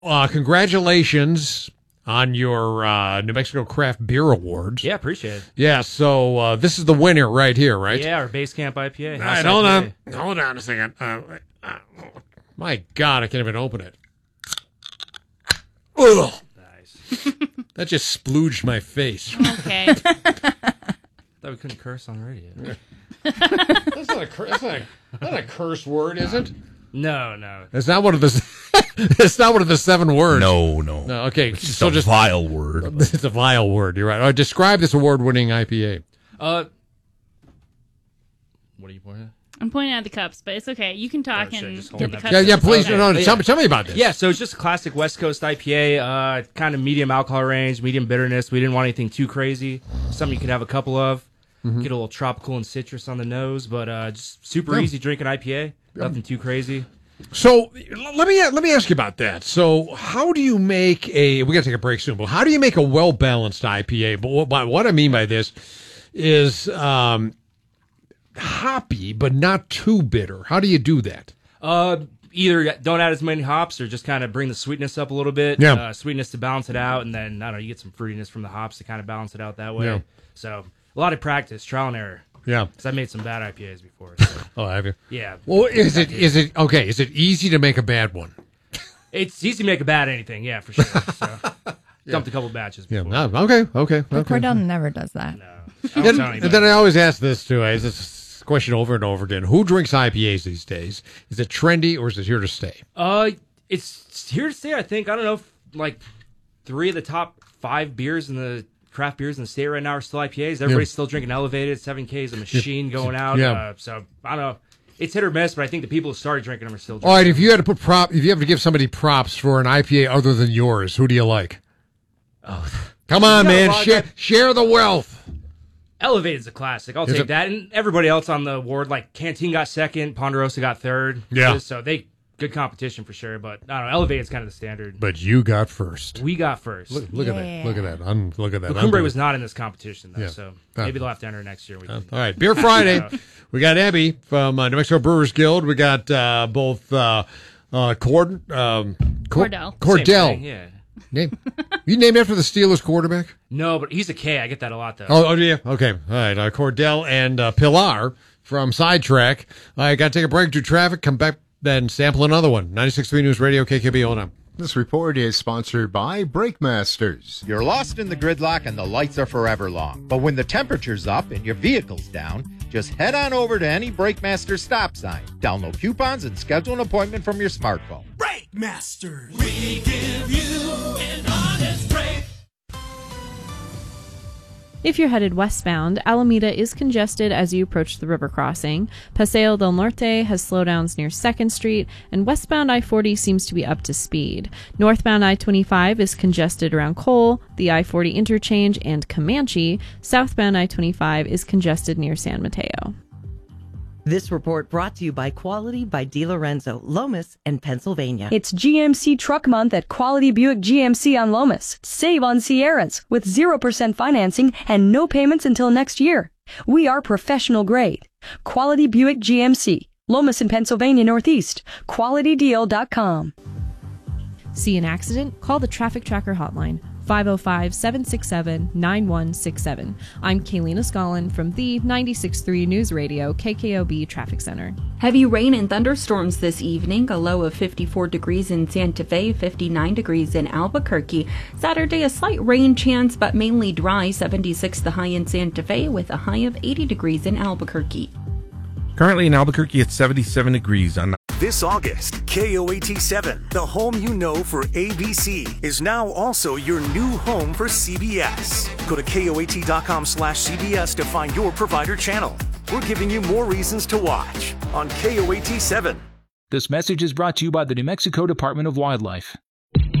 Congratulations on your New Mexico Craft Beer Awards. Yeah, appreciate it. Yeah, so this is the winner right here, right? Yeah, our Base Camp IPA. All right, hold on. Hold on a second. My God, I can't even open it. Ugh. Nice. That just splooged my face. Okay. Thought we couldn't curse on the radio. That's not a curse word, is it? No. It's not one of the. It's not one of the 7 words. No. Okay, It's so just a vile word. It's a vile word. You're right. All right, describe this award-winning IPA. What are you pointing at? I'm pointing at the cups, but it's okay. You can talk shit, and just get hold the them cups. up. Yeah, please. Okay. No, tell me about this. Yeah, so it's just a classic West Coast IPA, kind of medium alcohol range, medium bitterness. We didn't want anything too crazy. Something you could have a couple of. Get a little tropical and citrus on the nose, but just super easy drinking IPA. Nothing too crazy. So let me ask you about that. So how do you make we got to take a break soon, but how do you make a well-balanced IPA? But what I mean by this is hoppy, but not too bitter. How do you do that? Either don't add as many hops or just kind of bring the sweetness up a little bit. Yeah. Sweetness to balance it out, and then, I don't know, you get some fruitiness from the hops to kind of balance it out that way. Yeah. So a lot of practice, trial and error. Yeah. Because I've made some bad IPAs before. So. Oh, have you? Yeah. Well, is it okay? Is it easy to make a bad one? It's easy to make a bad anything, yeah, for sure. So dumped a couple batches Yeah. before. No, okay. But Cordell never does that. No. And then I always ask this too. I ask this question over and over again. Who drinks IPAs these days? Is it trendy or is it here to stay? It's here to stay, I think. I don't know if, like, 3 of the top 5 beers in the craft beers in the state right now are still IPAs. Everybody's still drinking Elevated. 7K is a machine going out. Yeah. So I don't know. It's hit or miss, but I think the people who started drinking them are still drinking. All right, if you had to if you have to give somebody props for an IPA other than yours, who do you like? Oh, come on, You got a man, lot of share the wealth. Elevated's a classic. I'll Is take it- that. And everybody else on the award, like Canteen got second, Ponderosa got third. Yeah. So good competition for sure. But I don't know. Elevated's kind of the standard. But you got first. We got first. Look at that. Look at that. Look at that. Lacumbre was not in this competition though, Yeah. so maybe they'll have to enter next year. All right, Beer Friday. We got Abby from New Mexico Brewers Guild. We got both Cordell. Cordell. Same thing, yeah. You named after the Steelers quarterback? No, but he's a K. I get that a lot though. Oh yeah. Okay. All right. Cordell and Pilar from Sidetrack. I got to take a break, do traffic, come back, then sample another one. 96.3 News Radio, KKB. Hold on. This report is sponsored by Brakemasters. You're lost in the gridlock and the lights are forever long. But when the temperature's up and your vehicle's down, just head on over to any Brakemaster stop sign. Download coupons and schedule an appointment from your smartphone. Brakemasters. We give you an honest break. If you're headed westbound, Alameda is congested as you approach the river crossing. Paseo del Norte has slowdowns near 2nd Street, and westbound I-40 seems to be up to speed. Northbound I-25 is congested around Cole, the I-40 interchange, and Comanche. Southbound I-25 is congested near San Mateo. This report brought to you by Quality by DiLorenzo, Lomas, and Pennsylvania. It's GMC Truck Month at Quality Buick GMC on Lomas. Save on Sierras with 0% financing and no payments until next year. We are professional grade. Quality Buick GMC, Lomas in Pennsylvania Northeast. QualityDeal.com. See an accident? Call the Traffic Tracker hotline, 505-767-9167. I'm Kaylina Scollin from the 96.3 News Radio KKOB Traffic Center. Heavy rain and thunderstorms this evening, a low of 54 degrees in Santa Fe, 59 degrees in Albuquerque. Saturday, a slight rain chance, but mainly dry, 76 the high in Santa Fe with a high of 80 degrees in Albuquerque. Currently in Albuquerque, it's 77 degrees on. This August, KOAT7, the home you know for ABC, is now also your new home for CBS. Go to KOAT.com/CBS to find your provider channel. We're giving you more reasons to watch on KOAT7. This message is brought to you by the New Mexico Department of Wildlife.